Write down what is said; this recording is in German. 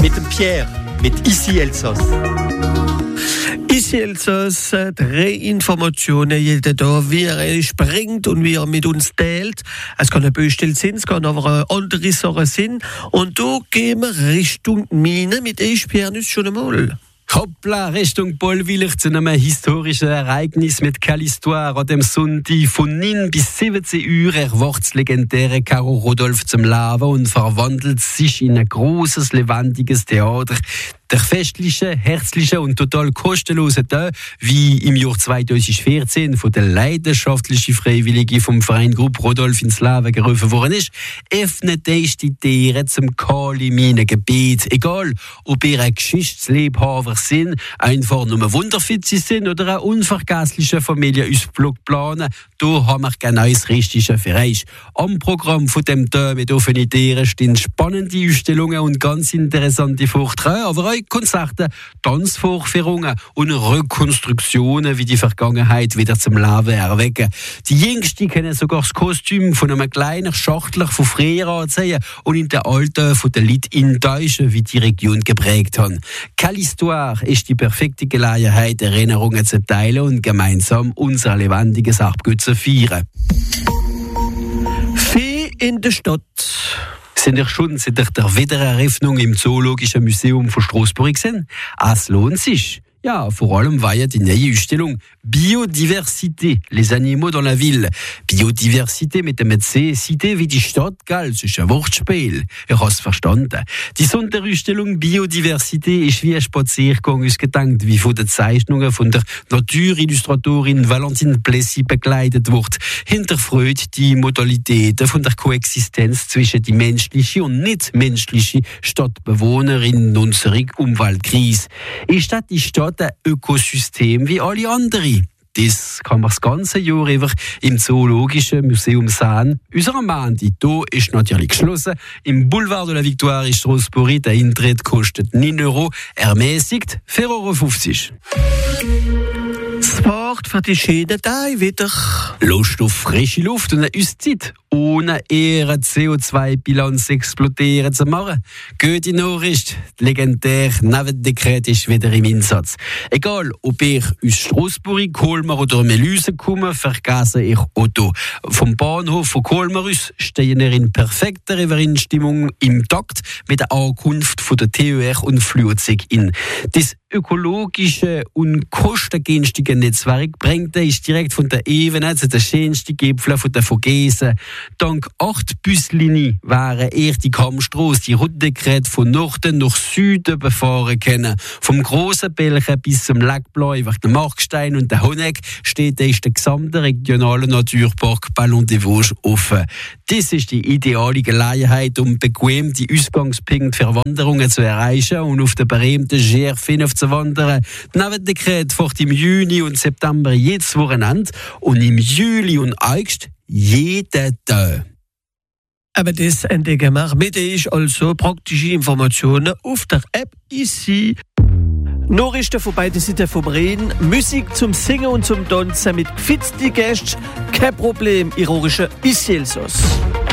mit dem Pierre, mit Ici Elsass. Ici Elsass, 3 Informationen jeden Tag, wie er springt und wie er mit uns teilt. Es kann ein Beispiel sein, es kann aber andere Sachen sein. Und da gehen wir Richtung Mine mit Pierre schon einmal. Hoppla, Richtung Bollwiller zu einem historischen Ereignis mit Quelle Histoire. An dem Sonntag von 9 bis 17 Uhr erwacht das legendäre Caro Rodolphe zum Leben und verwandelt sich in ein großes, lebendiges Theater. Der festliche, herzliche und total kostenlose Teil, wie im Jahr 2014 von der leidenschaftlichen Freiwilligen vom Verein Gruppe Rodolphe ins Leben gerufen worden ist, öffnet die Tiere zum Kali-Mine-Gebiet. Egal, ob ihr ein Geschichtsliebhaber sind, einfach nur wunderfit sind oder eine unvergessliche Familienausflug planen, da haben wir genau das Richtige für euch. Am Programm von dem Tag mit offenen Tieren stehen spannende Ausstellungen und ganz interessante Vorträge, aber auch Konzerte, Tanzvorführungen und Rekonstruktionen, wie die Vergangenheit wieder zum Leben erwecken. Die Jüngsten können sogar das Kostüm von einem kleinen Schachtler von früher anziehen und in den Alten von den Leuten enttäuschen, wie die Region geprägt haben. Quelle Histoire ist die perfekte Gelegenheit, Erinnerungen zu teilen und gemeinsam unser lebendiges Erbgut zu feiern. Vieh in der Stadt. Sind ihr schon seit der Wiedereröffnung im Zoologischen Museum von Straßburg gesehen? Es lohnt sich. Ja, vor allem weil die neue Ausstellung Biodiversité, les animaux dans la ville. Biodiversité mit dem C, Cité wie die Stadt, gell? Das ist ein Wortspiel. Ich hab's verstanden. Die Sonderausstellung Biodiversité ist wie ein Spaziergang ausgedankt, wie von den Zeichnungen von der Naturillustratorin Valentine Plessy begleitet wird. Hinterfragt die Modalitäten von der Koexistenz zwischen die menschliche und nicht menschliche Stadtbewohnerinnen und unserer Umweltkrise. Ist das die Stadt ein Ökosystem wie alle anderen? Das kann man das ganze Jahr über im Zoologischen Museum sehen. Unser Mandi, hier ist natürlich geschlossen. Im Boulevard de la Victoire in Straßburg, der Eintritt kostet 9 €, ermäßigt 4,50 €. Sport für die schönen Tage wieder. Lust auf frische Luft und eine Auszeit, ohne ihre CO2-Bilanz explodieren zu machen. Gute Nachricht, das legendäre Navendekret ist wieder im Einsatz. Egal, ob ihr aus Straßburg, Colmar oder Melüse kommt, vergessen ihr Auto. Vom Bahnhof von Colmar aus stehen ihr in perfekter Übereinstimmung im Takt mit der Ankunft von der TER und Flugzeug in. Das ökologische und kostengünstige Netzwerk bringt ist direkt von der Ebene zu den schönsten Gipfeln von der Vogesen. Dank 8 Buslinien wären eher die Kammstrasse, die Routedekret von Norden nach Süden befahren können. Vom grossen Belchen bis zum Lackblau über den Markstein und den Honeck steht der gesamte regionale Naturpark Ballon des Vosges offen. Das ist die ideale Gelegenheit, um bequem die Ausgangspunkte für Wanderungen zu erreichen und auf den berühmten GR5 zu wandern. Neben Dekret fährt im Juni und September jedes Wochenende und im Juli und August jeden Tag. Aber das entdecken wir mit euch also praktische Informationen auf der App Ici. Nachrichten von beiden Seiten vom Rhein, Musik zum Singen und zum Tanzen mit gefitzten Gästen, kein Problem, ironische Ici Elsass.